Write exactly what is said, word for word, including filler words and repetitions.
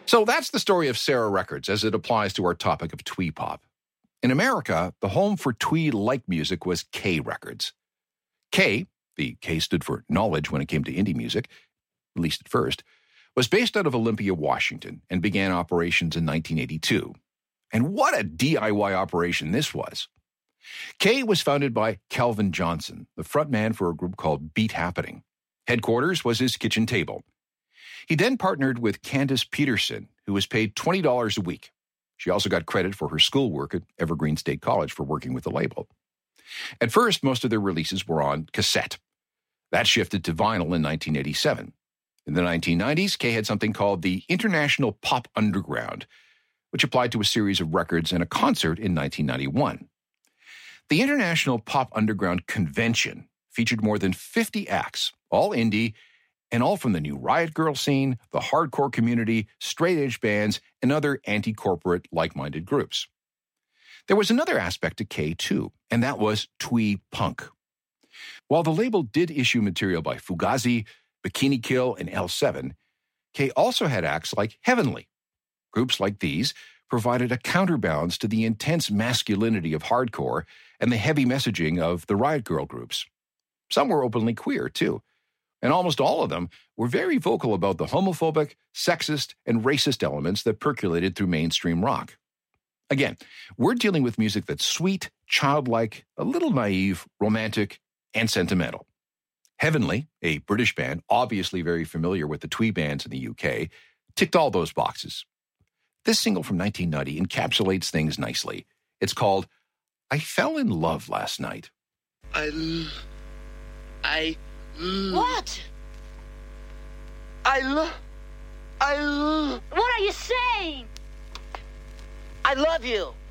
So that's the story of Sarah Records as it applies to our topic of twee pop. In America, the home for twee-like music was K Records. K, the K stood for knowledge when it came to indie music, at least at first, was based out of Olympia, Washington, and began operations in nineteen eighty-two. And what a D I Y operation this was. K was founded by Calvin Johnson, the frontman for a group called Beat Happening. Headquarters was his kitchen table. He then partnered with Candace Peterson, who was paid twenty dollars a week. She also got credit for her schoolwork at Evergreen State College for working with the label. At first, most of their releases were on cassette. That shifted to vinyl in nineteen eighty-seven. In the nineteen nineties, K had something called the International Pop Underground, which applied to a series of records and a concert in nineteen ninety-one. The International Pop Underground Convention featured more than fifty acts, all indie, and all from the new Riot Girl scene, the hardcore community, straight-edge bands, and other anti-corporate, like-minded groups. There was another aspect to K, too, and that was twee punk. While the label did issue material by Fugazi, Bikini Kill, and L seven, K also had acts like Heavenly. Groups like these provided a counterbalance to the intense masculinity of hardcore and the heavy messaging of the Riot Girl groups. Some were openly queer, too. And almost all of them were very vocal about the homophobic, sexist, and racist elements that percolated through mainstream rock. Again, we're dealing with music that's sweet, childlike, a little naive, romantic, and sentimental. Heavenly, a British band obviously very familiar with the twee bands in the U K, ticked all those boxes. This single from nineteen ninety encapsulates things nicely. It's called I Fell in Love Last Night. I... I... What? I love... I love... What are you saying? I love you.